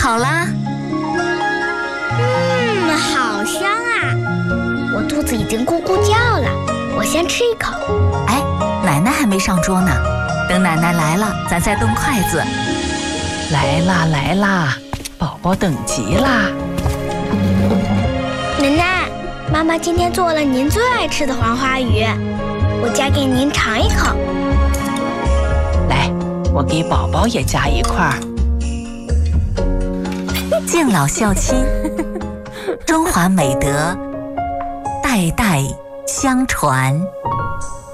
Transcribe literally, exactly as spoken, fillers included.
好啦。 嗯，好香啊！我肚子已经咕咕叫了，我先吃一口。 哎，奶奶还没上桌呢，等奶奶来了，咱再动筷子。 来啦来啦，宝宝等急啦！ 奶奶，妈妈今天做了您最爱吃的黄花鱼，我夹给您尝一口。 来，我给宝宝也夹一块儿。 敬老孝亲，中华美德代代相传。